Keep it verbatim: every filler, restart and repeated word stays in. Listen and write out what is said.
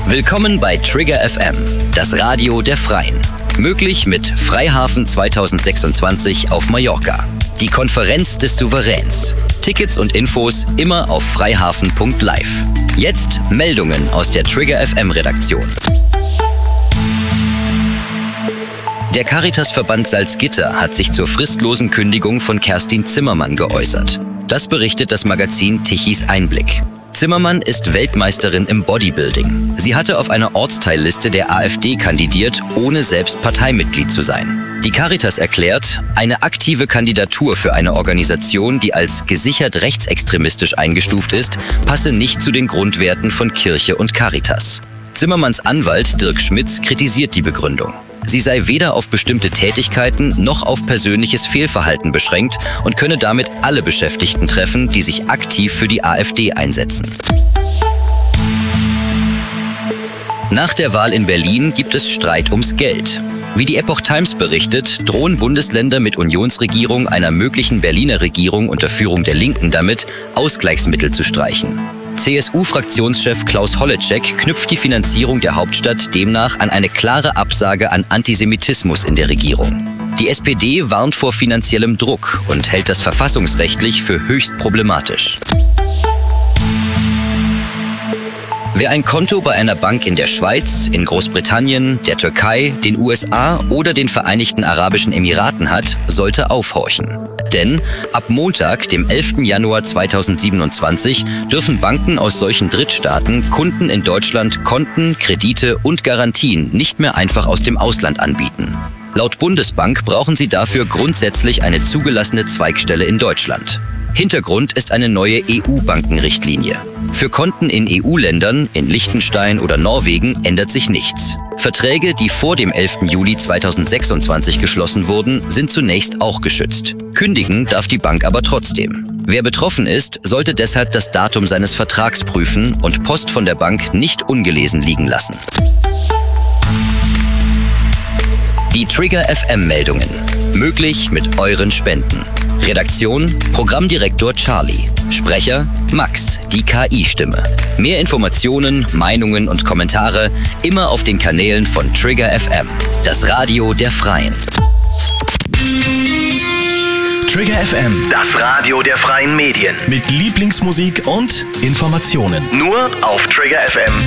Willkommen bei Trigger F M, das Radio der Freien. Möglich mit Freihafen zwanzig sechsundzwanzig auf Mallorca. Die Konferenz des Souveräns. Tickets und Infos immer auf freihafen punkt live. Jetzt Meldungen aus der Trigger F M Redaktion. Der Caritasverband Salzgitter hat sich zur fristlosen Kündigung von Kerstin Zimmermann geäußert. Das berichtet das Magazin Tichys Einblick. Zimmermann ist Weltmeisterin im Bodybuilding. Sie hatte auf einer Ortsteilliste der AfD kandidiert, ohne selbst Parteimitglied zu sein. Die Caritas erklärt, eine aktive Kandidatur für eine Organisation, die als gesichert rechtsextremistisch eingestuft ist, passe nicht zu den Grundwerten von Kirche und Caritas. Zimmermanns Anwalt Dirk Schmitz kritisiert die Begründung. Sie sei weder auf bestimmte Tätigkeiten noch auf persönliches Fehlverhalten beschränkt und könne damit alle Beschäftigten treffen, die sich aktiv für die AfD einsetzen. Nach der Wahl in Berlin gibt es Streit ums Geld. Wie die Epoch Times berichtet, drohen Bundesländer mit Unionsregierung einer möglichen Berliner Regierung unter Führung der Linken damit, Ausgleichsmittel zu streichen. C S U-Fraktionschef Klaus Holleczek knüpft die Finanzierung der Hauptstadt demnach an eine klare Absage an Antisemitismus in der Regierung. Die S P D warnt vor finanziellem Druck und hält das verfassungsrechtlich für höchst problematisch. Wer ein Konto bei einer Bank in der Schweiz, in Großbritannien, der Türkei, den U S A oder den Vereinigten Arabischen Emiraten hat, sollte aufhorchen. Denn ab Montag, dem elften Januar zweitausendsiebenundzwanzig, dürfen Banken aus solchen Drittstaaten Kunden in Deutschland Konten, Kredite und Garantien nicht mehr einfach aus dem Ausland anbieten. Laut Bundesbank brauchen sie dafür grundsätzlich eine zugelassene Zweigstelle in Deutschland. Hintergrund ist eine neue E U-Bankenrichtlinie. Für Konten in E U-Ländern, in Liechtenstein oder Norwegen, ändert sich nichts. Verträge, die vor dem elften Juli zweitausendsechsundzwanzig geschlossen wurden, sind zunächst auch geschützt. Kündigen darf die Bank aber trotzdem. Wer betroffen ist, sollte deshalb das Datum seines Vertrags prüfen und Post von der Bank nicht ungelesen liegen lassen. Die Trigger F M-Meldungen. Möglich mit euren Spenden. Redaktion: Programmdirektor Charlie. Sprecher: Max, die K I-Stimme. Mehr Informationen, Meinungen und Kommentare immer auf den Kanälen von Trigger F M, das Radio der Freien. Trigger F M, das Radio der freien Medien. Mit Lieblingsmusik und Informationen. Nur auf trigger f m